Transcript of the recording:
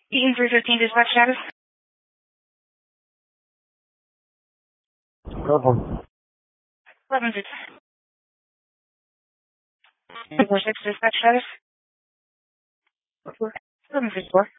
Eaton 315 dispatch status. Problem. 11-6. 4-6 dispatch status. 11-4.